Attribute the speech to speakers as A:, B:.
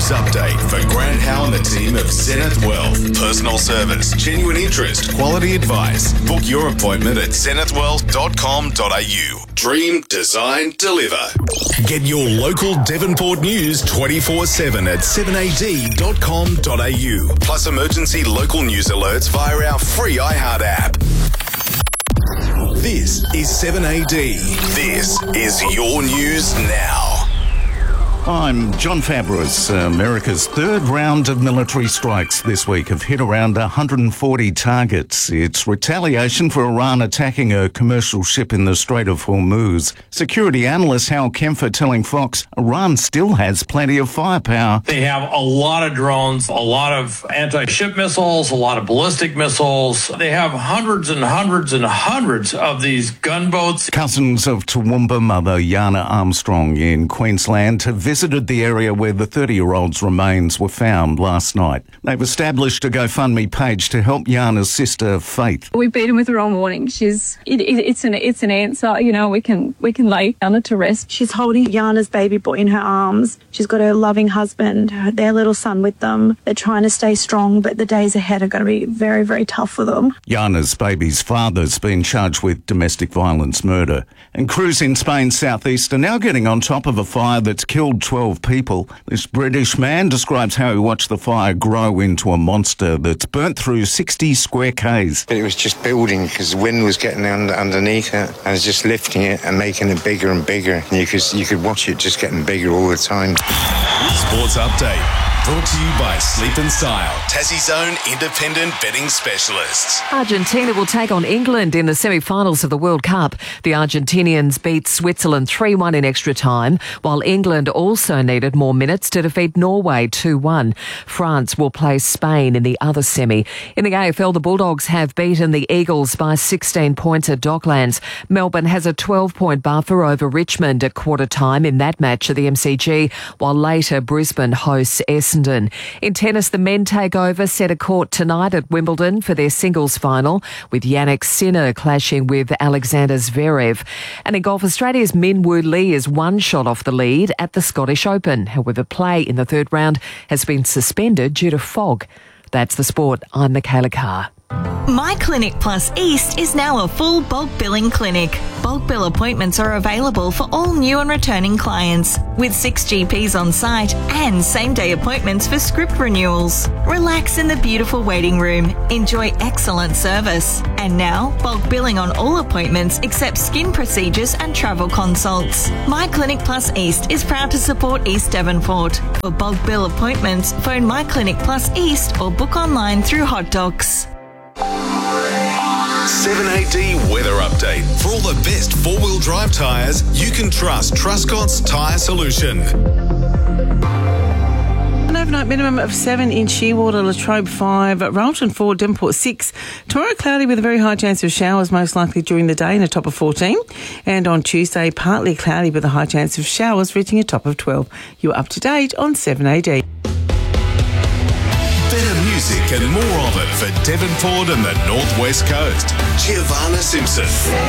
A: News update for Grant Howe and the team of Zenith Wealth. Personal service, genuine interest, quality advice. Book your appointment at zenithwealth.com.au. Dream, design, deliver. Get your local Devonport news 24/7 at 7ad.com.au. Plus emergency local news alerts via our free iHeart app. This is 7AD. This is your news now.
B: I'm John Fabris. America's third round of military strikes this week have hit around 140 targets. It's retaliation for Iran attacking a commercial ship in the Strait of Hormuz. Security analyst Hal Kempfer telling Fox Iran still has plenty of firepower.
C: They have a lot of drones, a lot of anti-ship missiles, a lot of ballistic missiles. They have hundreds and hundreds and hundreds of these gunboats.
B: Cousins of Toowoomba mother Yana Armstrong in Queensland have visited the area where the 30-year-old's remains were found last night. They've established a GoFundMe page to help Yana's sister, Faith.
D: We beat him with her all morning. It's an answer. You know, we can lay Yana to rest.
E: She's holding Yana's baby boy in her arms. She's got her loving husband, their little son with them. They're trying to stay strong, but the days ahead are going to be very, very tough for them.
B: Yana's baby's father's been charged with domestic violence murder. And crews in Spain's southeast are now getting on top of a fire that's killed 12 people. This British man describes how he watched the fire grow into a monster that's burnt through 60 square k's.
F: It was just building because the wind was getting underneath it and it's just lifting it and making it bigger and bigger. And you could watch it just getting bigger all the time.
A: Sports update. Brought to you by Sleep and Style, Tassie's own independent betting specialists.
G: Argentina will take on England in the semi-finals of the World Cup. The Argentinians beat Switzerland 3-1 in extra time, while England also needed more minutes to defeat Norway 2-1. France will play Spain in the other semi. In the AFL, the Bulldogs have beaten the Eagles by 16 points at Docklands. Melbourne has a 12-point buffer over Richmond at quarter time in that match at the MCG, while later Brisbane hosts Essendon. In tennis, the men take over centre court tonight at Wimbledon for their singles final, with Jannik Sinner clashing with Alexander Zverev. And in golf, Australia's Min Woo Lee is one shot off the lead at the Scottish Open. However, play in the third round has been suspended due to fog. That's the sport. I'm Michaela Carr.
H: My Clinic Plus East is now a full bulk billing clinic. Bulk bill appointments are available for all new and returning clients, with 6 GPs on site and same-day appointments for script renewals. Relax in the beautiful waiting room. Enjoy excellent service. And now, bulk billing on all appointments except skin procedures and travel consults. My Clinic Plus East is proud to support East Devonport. For bulk bill appointments, phone My Clinic Plus East or book online through Hot Docs.
A: 7AD weather update. For all the best four-wheel drive tyres, you can trust Truscott's Tyre Solution.
I: An overnight minimum of 7 in Shearwater, Latrobe 5, Railton 4, Devonport 6. Tomorrow cloudy with a very high chance of showers, most likely during the day, and a top of 14. And on Tuesday, partly cloudy with a high chance of showers, reaching a top of 12. You're up to date on 7AD.
A: Better music and more of it for Devonport and the North West Coast. Giovanna Simpson.